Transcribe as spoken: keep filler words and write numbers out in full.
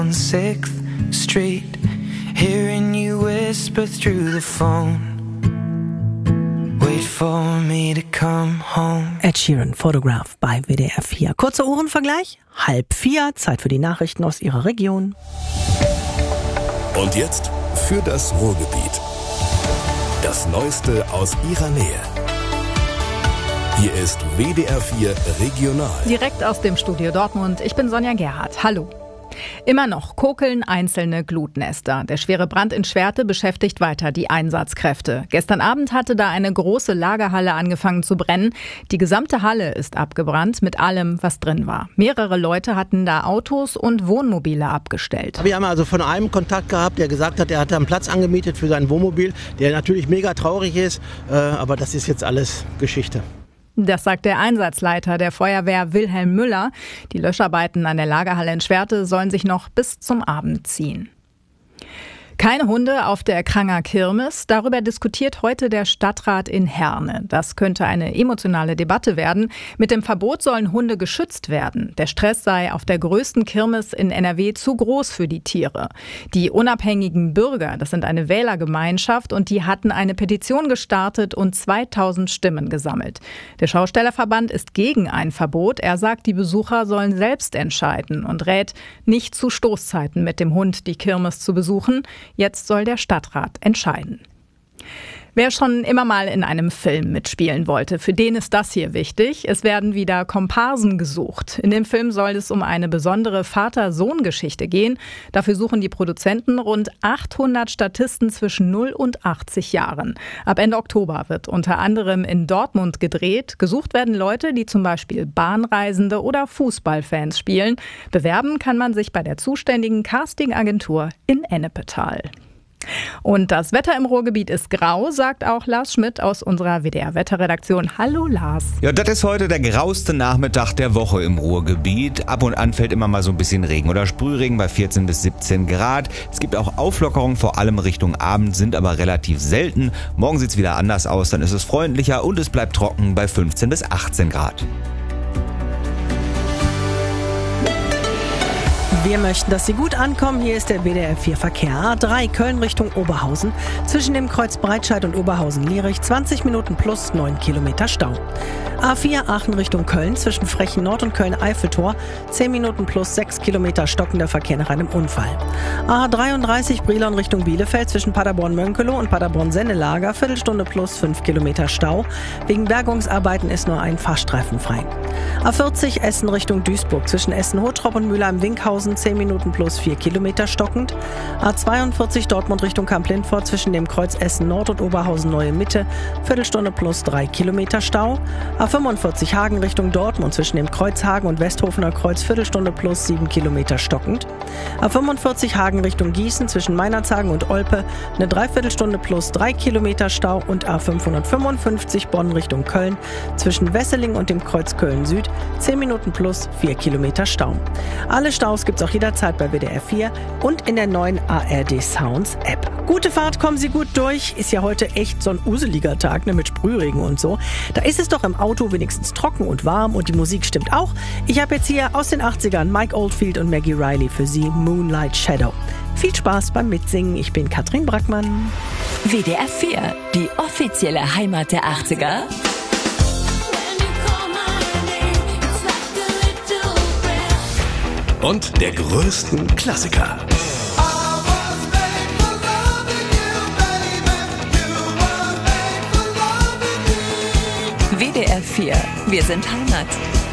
On sixth Street, hearing you whisper through the phone. Wait for me to come home. Ed Sheeran, Photograph bei W D R vier. Kurzer Uhrenvergleich, halb vier, Zeit für die Nachrichten aus Ihrer Region. Und jetzt für das Ruhrgebiet. Das Neueste aus Ihrer Nähe. Hier ist W D R vier Regional. Direkt aus dem Studio Dortmund. Ich bin Sonja Gerhardt. Hallo. Immer noch kokeln einzelne Glutnester. Der schwere Brand in Schwerte beschäftigt weiter die Einsatzkräfte. Gestern Abend hatte da eine große Lagerhalle angefangen zu brennen. Die gesamte Halle ist abgebrannt mit allem, was drin war. Mehrere Leute hatten da Autos und Wohnmobile abgestellt. Wir haben also von einem Kontakt gehabt, der gesagt hat, er hat einen Platz angemietet für sein Wohnmobil, der natürlich mega traurig ist, aber das ist jetzt alles Geschichte. Das sagt der Einsatzleiter der Feuerwehr Wilhelm Müller. Die Löscharbeiten an der Lagerhalle in Schwerte sollen sich noch bis zum Abend ziehen. Keine Hunde auf der Kranger Kirmes. Darüber diskutiert heute der Stadtrat in Herne. Das könnte eine emotionale Debatte werden. Mit dem Verbot sollen Hunde geschützt werden. Der Stress sei auf der größten Kirmes in N R W zu groß für die Tiere. Die unabhängigen Bürger, das sind eine Wählergemeinschaft, und die hatten eine Petition gestartet und zweitausend Stimmen gesammelt. Der Schaustellerverband ist gegen ein Verbot. Er sagt, die Besucher sollen selbst entscheiden und rät, nicht zu Stoßzeiten mit dem Hund die Kirmes zu besuchen. Jetzt soll der Stadtrat entscheiden. Wer schon immer mal in einem Film mitspielen wollte, für den ist das hier wichtig. Es werden wieder Komparsen gesucht. In dem Film soll es um eine besondere Vater-Sohn-Geschichte gehen. Dafür suchen die Produzenten rund achthundert Statisten zwischen null und achtzig Jahren. Ab Ende Oktober wird unter anderem in Dortmund gedreht. Gesucht werden Leute, die zum Beispiel Bahnreisende oder Fußballfans spielen. Bewerben kann man sich bei der zuständigen Castingagentur in Ennepetal. Und das Wetter im Ruhrgebiet ist grau, sagt auch Lars Schmidt aus unserer W D R-Wetterredaktion. Hallo Lars. Ja, das ist heute der grauste Nachmittag der Woche im Ruhrgebiet. Ab und an fällt immer mal so ein bisschen Regen oder Sprühregen bei vierzehn bis siebzehn Grad. Es gibt auch Auflockerungen, vor allem Richtung Abend, sind aber relativ selten. Morgen sieht es wieder anders aus, dann ist es freundlicher und es bleibt trocken bei fünfzehn bis achtzehn Grad. Wir möchten, dass Sie gut ankommen. Hier ist der W D R vier Verkehr. A drei Köln Richtung Oberhausen. Zwischen dem Kreuz Breitscheid und Oberhausen-Lierich zwanzig Minuten plus neun Kilometer Stau. A vier Aachen Richtung Köln. Zwischen Frechen Nord und Köln-Eiffeltor zehn Minuten plus sechs Kilometer stockender Verkehr nach einem Unfall. A dreiunddreißig Brilon Richtung Bielefeld. Zwischen Paderborn-Mönkelow und Paderborn-Sennelager Viertelstunde plus fünf Kilometer Stau. Wegen Bergungsarbeiten ist nur ein Fahrstreifen frei. A vierzig Essen Richtung Duisburg. Zwischen Essen-Hotrop und Mülheim-Winkhausen zehn Minuten plus vier Kilometer stockend. A zweiundvierzig Dortmund Richtung Kamp-Lindfort zwischen dem Kreuz Essen Nord und Oberhausen Neue Mitte, Viertelstunde plus drei Kilometer Stau. A fünfundvierzig Hagen Richtung Dortmund zwischen dem Kreuz Hagen und Westhofener Kreuz, Viertelstunde plus sieben Kilometer stockend. A fünfundvierzig Hagen Richtung Gießen zwischen Meinerzhagen und Olpe, eine Dreiviertelstunde plus drei Kilometer Stau. Und A fünfhundertfünfundfünfzig Bonn Richtung Köln zwischen Wesseling und dem Kreuz Köln Süd, zehn Minuten plus vier Kilometer Stau. Alle Staus gibt's auch jederzeit bei W D R vier und in der neuen A R D Sounds App. Gute Fahrt, kommen Sie gut durch. Ist ja heute echt so ein useliger Tag, ne, mit Sprühregen und so. Da ist es doch im Auto wenigstens trocken und warm und die Musik stimmt auch. Ich habe jetzt hier aus den achtzigern Mike Oldfield und Maggie Riley für Sie, Moonlight Shadow. Viel Spaß beim Mitsingen. Ich bin Katrin Brackmann. W D R vier, die offizielle Heimat der achtziger. Und der größten Klassiker. W D R vier, wir sind Heimat.